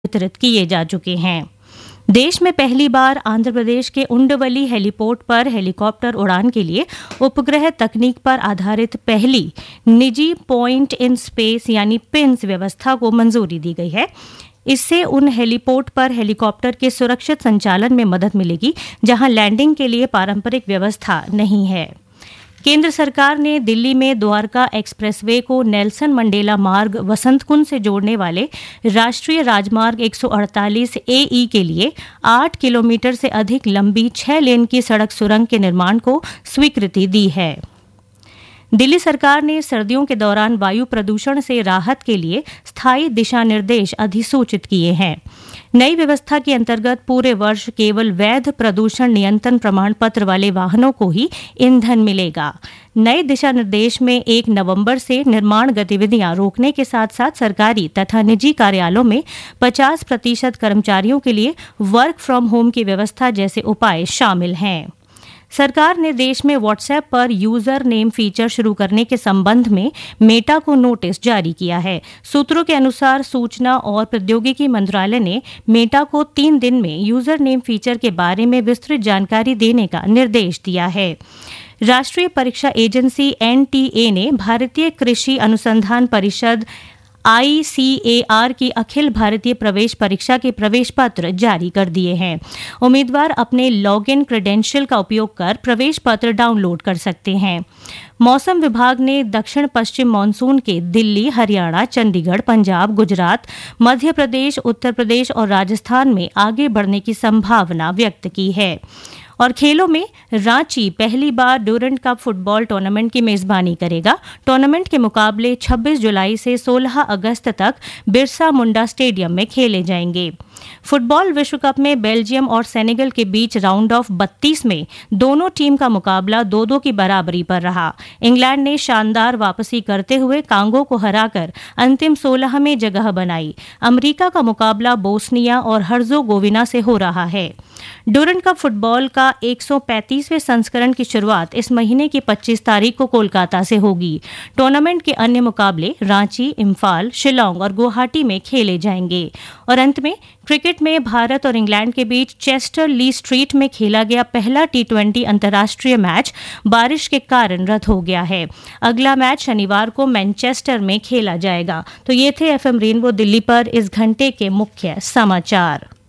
वितरित किए जा चुके हैं। देश में पहली बार आंध्र प्रदेश के उंडवली हेलीपोर्ट पर हेलीकॉप्टर उड़ान के लिए उपग्रह तकनीक पर आधारित पहली निजी पॉइंट इन स्पेस यानी पिंस व्यवस्था को मंजूरी दी गई है। इससे उन हेलीपोर्ट पर हेलीकॉप्टर के सुरक्षित संचालन में मदद मिलेगी जहां लैंडिंग के लिए पारंपरिक व्यवस्था नहीं है। केंद्र सरकार ने दिल्ली में द्वारका एक्सप्रेसवे को नेल्सन मंडेला मार्ग वसंत कुंज से जोड़ने वाले राष्ट्रीय राजमार्ग 148 AE के लिए 8 किलोमीटर से अधिक लंबी 6 लेन की सड़क सुरंग के निर्माण को स्वीकृति दी है। दिल्ली सरकार ने सर्दियों के दौरान वायु प्रदूषण से राहत के लिए स्थायी दिशा निर्देश अधिसूचित किए हैं। नई व्यवस्था के अंतर्गत पूरे वर्ष केवल वैध प्रदूषण नियंत्रण प्रमाण पत्र वाले वाहनों को ही ईंधन मिलेगा। नए दिशा निर्देश में 1 नवंबर से निर्माण गतिविधियां रोकने के साथ साथ सरकारी तथा निजी कार्यालयों में 50% कर्मचारियों के लिए वर्क फ्रॉम होम की व्यवस्था जैसे उपाय शामिल हैं। सरकार ने देश में व्हाट्सएप पर यूजर नेम फीचर शुरू करने के संबंध में मेटा को नोटिस जारी किया है। सूत्रों के अनुसार सूचना और प्रौद्योगिकी मंत्रालय ने मेटा को 3 दिन में यूजर नेम फीचर के बारे में विस्तृत जानकारी देने का निर्देश दिया है। राष्ट्रीय परीक्षा एजेंसी NTA ने भारतीय कृषि अनुसंधान परिषद ICAR की अखिल भारतीय प्रवेश परीक्षा के प्रवेश पत्र जारी कर दिए हैं। उम्मीदवार अपने लॉगिन क्रेडेंशियल का उपयोग कर प्रवेश पत्र डाउनलोड कर सकते हैं। मौसम विभाग ने दक्षिण पश्चिम मानसून के दिल्ली, हरियाणा, चंडीगढ़, पंजाब, गुजरात, मध्य प्रदेश, उत्तर प्रदेश और राजस्थान में आगे बढ़ने की संभावना व्यक्त की है। और खेलों में रांची पहली बार ड्यूरेंट कप फुटबॉल टूर्नामेंट की मेजबानी करेगा। टूर्नामेंट के मुकाबले 26 जुलाई से 16 अगस्त तक बिरसा मुंडा स्टेडियम में खेले जाएंगे। फुटबॉल विश्व कप में बेल्जियम और सेनेगल के बीच राउंड ऑफ 32 में दोनों टीम का मुकाबला 2-2 की बराबरी पर रहा। इंग्लैंड ने शानदार वापसी करते हुए कांगो को हराकर अंतिम 16 में जगह बनाई। अमेरिका का मुकाबला बोस्निया और हर्जोगोविना से हो रहा है। ड्यूरेंट कप फुटबॉल का 135वें संस्करण की शुरुआत इस महीने की 25 तारीख को कोलकाता से होगी। टूर्नामेंट के अन्य मुकाबले रांची, इम्फाल, शिलोंग और गुवाहाटी में खेले जाएंगे। और अंत में क्रिकेट में भारत और इंग्लैंड के बीच चेस्टर ली स्ट्रीट में खेला गया पहला T20 अंतर्राष्ट्रीय मैच बारिश के कारण रद्द हो गया है। अगला मैच शनिवार को मैनचेस्टर में खेला जाएगा। तो ये थे FM रेनबो दिल्ली पर इस घंटे के मुख्य समाचार।